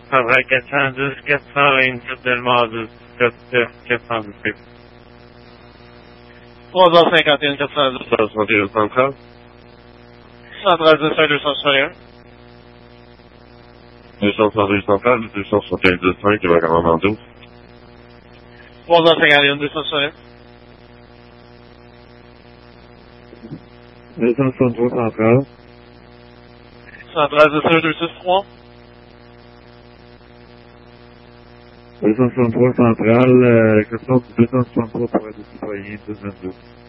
Après 412, 427 Delmar 12, 418. 3h51, 412. 61 centrale. Centrale 15 261. 262 centrale, 271 5, Québec en 12. 3h51, 261. 263 centrale. Centrale 15 263. 263 centrale, 263 pour être citoyen, 222.